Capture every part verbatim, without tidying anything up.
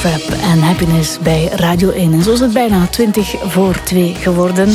Trap en Happiness bij Radio één. En zo is het bijna twintig voor twee geworden.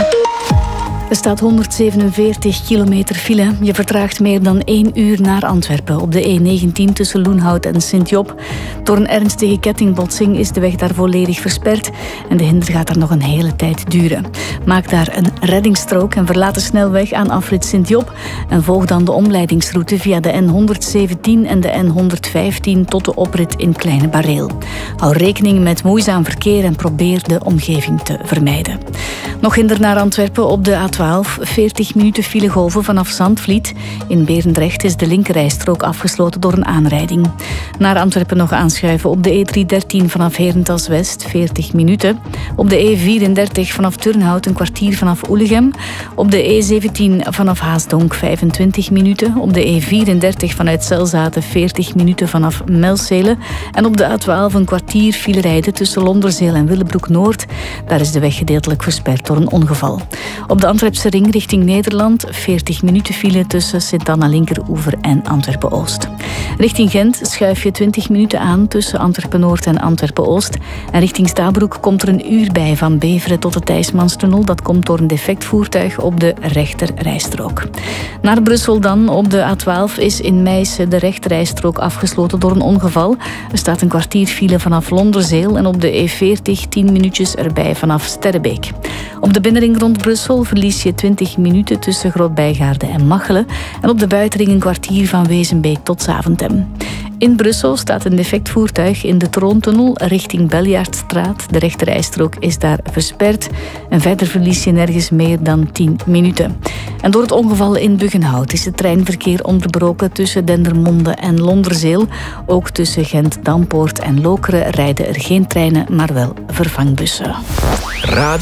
Er staat honderdzevenenveertig kilometer file. Je vertraagt meer dan één uur naar Antwerpen op de E negentien tussen Loenhout en Sint-Job. Door een ernstige kettingbotsing is de weg daar volledig versperd en de hinder gaat daar nog een hele tijd duren. Maak daar een reddingsstrook en verlaat de snelweg aan afrit Sint-Job en volg dan de omleidingsroute via de N honderdzeventien en de N honderdvijftien tot de oprit in Kleine Bareel. Hou rekening met moeizaam verkeer en probeer de omgeving te vermijden. Nog hinder naar Antwerpen op de A twaalf, veertig minuten filegolven vanaf Zandvliet. In Berendrecht is de linkerrijstrook afgesloten door een aanrijding. Naar Antwerpen nog aanschuiven op de E driehonderddertien vanaf Herentals West, veertig minuten. Op de E vierendertig vanaf Turnhout een kwartier vanaf Oelegem. Op de E zeventien vanaf Haasdonk, vijfentwintig minuten. Op de E vierendertig vanuit Zelzaten, veertig minuten vanaf Melzele. En op de A twaalf een kwartier file rijden tussen Londerzeel en Willebroek-Noord. Daar is de weg gedeeltelijk versperd door een ongeval. Op de Antwerpse ring richting Nederland, veertig minuten file tussen Sint-Anna-Linkeroever en Antwerpen-Oost. Richting Gent schuif je twintig minuten aan tussen Antwerpen-Noord en Antwerpen-Oost. En richting Stabroek komt er een uur bij van Beveren tot de Thijsmanstunnel. Dat komt door een defect voertuig op de rechterrijstrook. Naar Brussel dan. Op de A twaalf is in Meissen de rechterrijstrook afgesloten door een ongeval. Er staat een kwartier file vanaf Londerzeel en op de E veertig tien minuutjes erbij vanaf Sterrebeek. Op de binnenring rond Brussel verlies je twintig minuten tussen Groot-Bijgaarde en Machelen en op de buitenring een kwartier van Wezenbeek tot Zaventem. In Brussel staat een defect voertuig in de Troontunnel richting Beljaardstraat. De rechterrijstrook is daar versperd en verder verlies je nergens meer dan tien minuten. En door het ongeval in Buggenhout is het treinverkeer onderbroken tussen Dendermonde en Londerzeel. Ook tussen Gent, Dampoort en Lokeren rijden er geen treinen, maar wel vervangbussen.